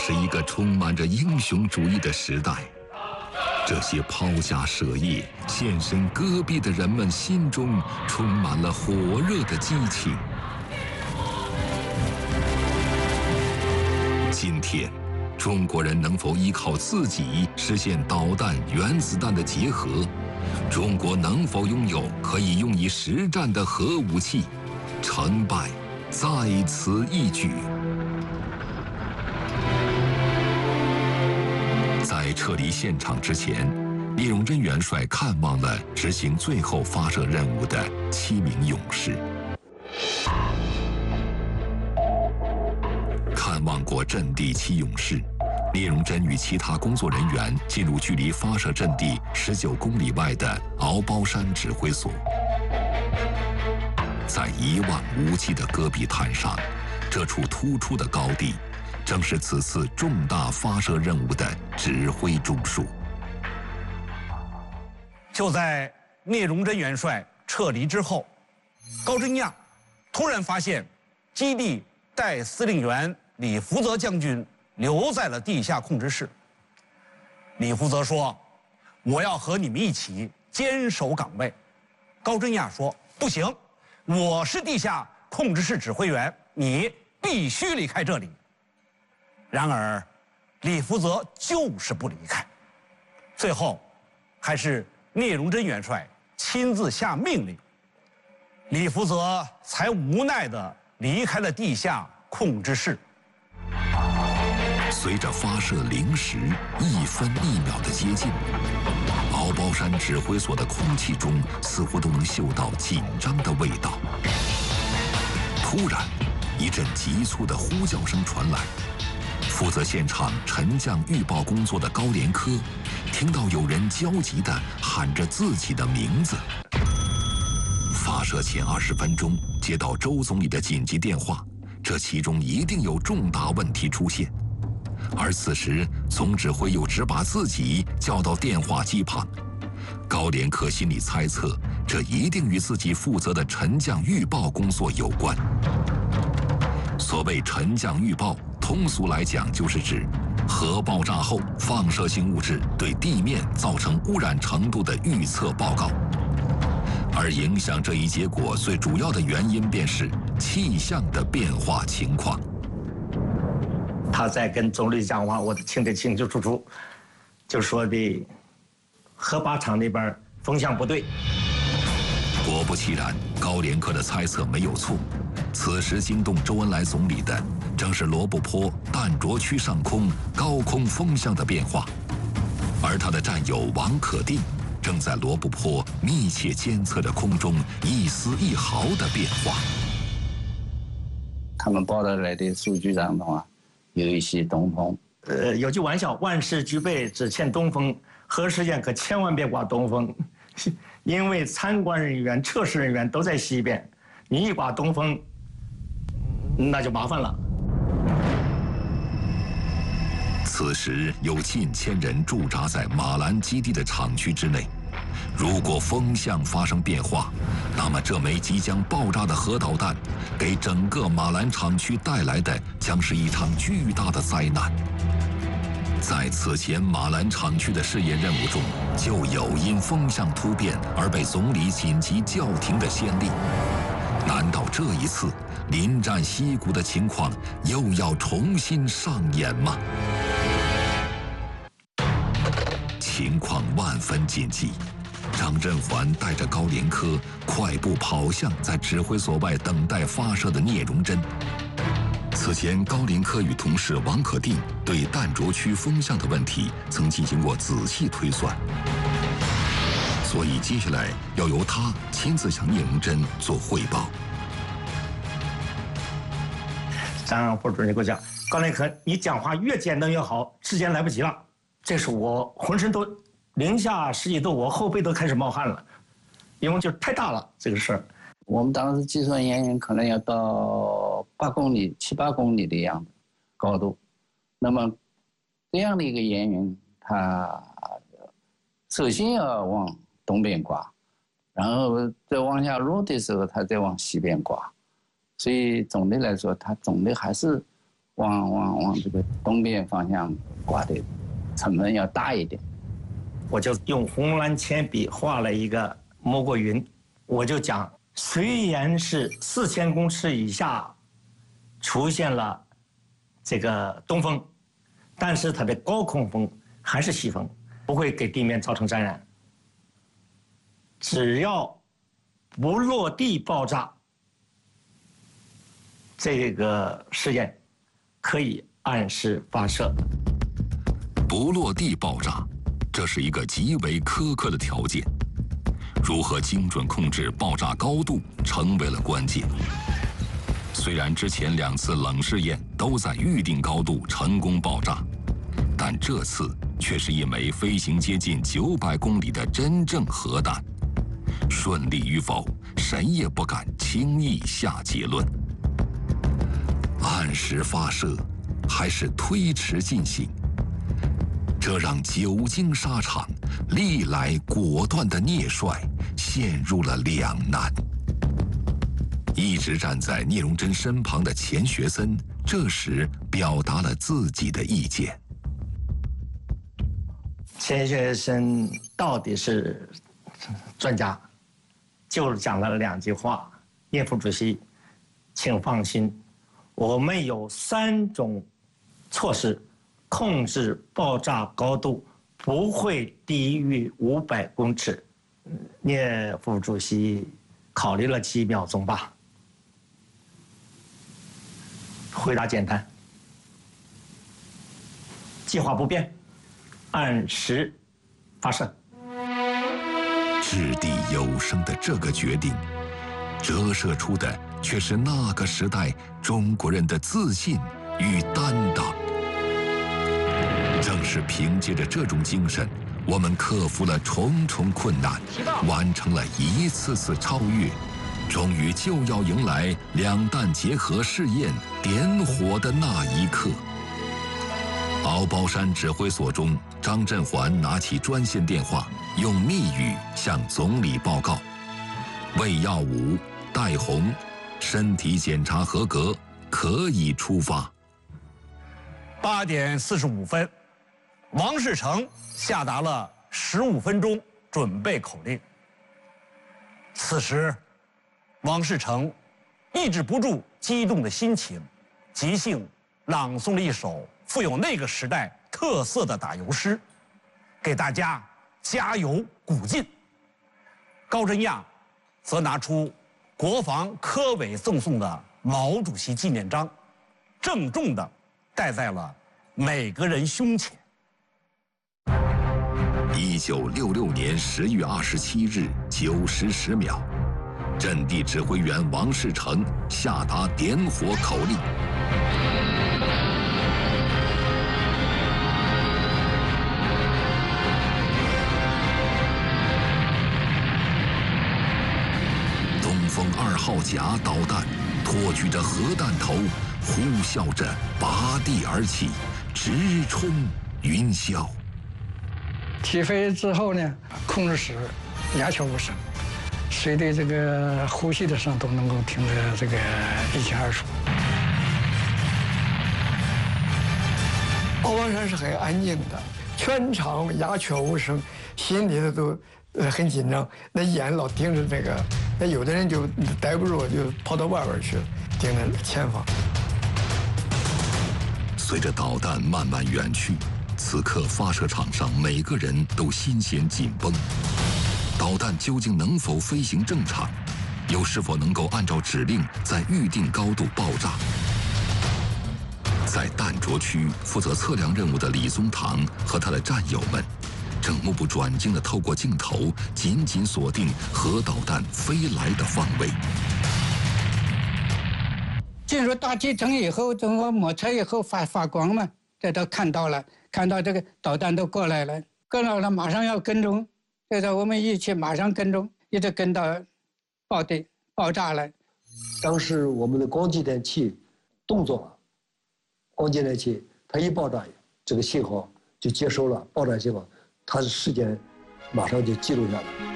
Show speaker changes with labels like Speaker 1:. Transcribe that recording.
Speaker 1: 是一个充满着英雄主义的时代。这些抛家舍业、献身戈壁的人们心中充满了火热的激情。今天，中国人能否依靠自己实现导弹、原子弹的结合？中国能否拥有可以用以实战的核武器？成败在此一举。在撤离现场之前，聂荣臻元帅看望了执行最后发射任务的7名勇士。看望过阵地7勇士，聂荣臻与其他工作人员进入距离发射阵地19公里外的鳌包山指挥所。在一望无际的戈壁滩上，这处突出的高地，正是此次重大发射任务的指挥中枢。
Speaker 2: 就在聂荣臻元帅撤离之后，高真亚突然发现基地代司令员李福泽将军留在了地下控制室。李福泽说：“我要和你们一起坚守岗位。”高真亚说：“不行，我是地下控制室指挥员，你必须离开这里。”然而，李福泽就是不离开。最后，还是聂荣臻元帅亲自下命令，李福泽才无奈地离开了地下控制室。
Speaker 1: 随着发射零时1分1秒的接近，鳌包山指挥所的空气中似乎都能嗅到紧张的味道。突然，一阵急促的呼叫声传来。负责现场沉降预报工作的高连科，听到有人焦急地喊着自己的名字。发射前20分钟接到周总理的紧急电话，这其中一定有重大问题出现。而此时，总指挥又只把自己叫到电话机旁，高连科心里猜测，这一定与自己负责的沉降预报工作有关。所谓沉降预报，通俗来讲就是指核爆炸后放射性物质对地面造成污染程度的预测报告。而影响这一结果最主要的原因便是气象的变化情况。
Speaker 3: 他在跟总理讲话，我听得清清楚楚，就说的核靶场那边风向不对。
Speaker 1: 果不其然，高连科的猜测没有错。此时惊动周恩来总理的，正是罗布泊弹着区上空高空风向的变化，而他的战友王可定正在罗布泊密切监测着空中一丝一毫的变化。
Speaker 4: 他们报道来的数据上的话，有一些东风。
Speaker 3: 有句玩笑，万事俱备，只欠东风。核试验可千万别刮东风，因为参观人员、测试人员都在西边，你一刮东风，那就麻烦了。
Speaker 1: 此时有近千人驻扎在马兰基地的厂区之内，如果风向发生变化，那么这枚即将爆炸的核导弹给整个马兰厂区带来的将是一场巨大的灾难。在此前马兰厂区的试验任务中，就有因风向突变而被总理紧急叫停的先例。难道这一次临战溪谷的情况又要重新上演吗？情况万分紧急，张振环带着高连科快步跑向在指挥所外等待发射的聂荣臻。此前，高连科与同事王可定对弹着区风向的问题曾进行过仔细推算，所以接下来要由他亲自向聂荣臻做汇报。
Speaker 3: 张副主任给我讲，高连科，你讲话越简单越好，时间来不及了。这时我浑身都零下10几度，我后背都开始冒汗了，因为就太大了这个事儿。
Speaker 4: 我们当时计算岩缘可能要到7、8公里的样子高度，那么这样的一个岩缘，它首先要往东边刮，然后再往下落的时候，它再往西边刮，所以总的来说，它总的还是往这个东边方向刮的成分要大一点。
Speaker 3: 我就用红蓝铅笔画了一个蘑菇云，我就讲，虽然是4000公尺以下出现了这个东风，但是它的高空风还是西风，不会给地面造成沾染。只要不落地爆炸，这个试验可以按时发射。
Speaker 1: 不落地爆炸，这是一个极为苛刻的条件。如何精准控制爆炸高度，成为了关键。虽然之前2次冷试验都在预定高度成功爆炸，但这次却是一枚飞行接近900公里的真正核弹。顺利与否，谁也不敢轻易下结论。按时发射，还是推迟进行？这让久经沙场、历来果断的聂帅陷入了两难。一直站在聂荣臻身旁的钱学森，这时表达了自己的意见。
Speaker 3: 钱学森到底是专家，就讲了2句话：聂副主席，请放心，我们有3种措施控制爆炸高度不会低于500公尺。聂副主席考虑了几秒钟吧，回答简单：计划不变，按时发射。
Speaker 1: 掷地有声的这个决定，折射出的却是那个时代中国人的自信与担当。正是凭借着这种精神，我们克服了重重困难，完成了一次次超越，终于就要迎来2弹结合试验点火的那一刻。敖包山指挥所中，张振环拿起专线电话，用密语向总理报告：魏耀武、戴洪，身体检查合格，可以出发。
Speaker 2: 8点45分，王世成下达了15分钟准备口令。此时，王世成抑制不住激动的心情，即兴朗诵了一首富有那个时代特色的打油诗，给大家加油鼓劲。高真亚则拿出国防科委赠送的毛主席纪念章，郑重地戴在了每个人胸前。
Speaker 1: 1966年10月27日9时10秒，阵地指挥员王世成下达点火口令。东风2号甲导弹托举着核弹头，呼啸着拔地而起，直冲云霄。
Speaker 5: 起飞之后呢，控制室鸦雀无声，谁的这个呼吸的声都能够听得这个一清二楚。
Speaker 6: 敖包山是很安静的，全场鸦雀无声，心里头都很紧张，那眼老盯着那个，那有的人就待不住，就跑到外边去了，盯着前方。
Speaker 1: 随着导弹慢慢远去，此刻发射场上每个人都心弦紧绷。导弹究竟能否飞行正常，又是否能够按照指令在预定高度爆炸？在弹着区负责测量任务的李宗堂和他的战友们，正目不转睛地透过镜头，紧紧锁定核导弹飞来的方位。
Speaker 5: 进入大气层以后，等我摩擦以后发光嘛，这都看到了，看到这个导弹都过来了，马上要跟踪，这个我们一起马上跟踪，一直跟到爆炸了。
Speaker 7: 当时我们的光机电器动作了，光机电器它一爆炸，这个信号就接收了爆炸信号，它的时间马上就记录下来。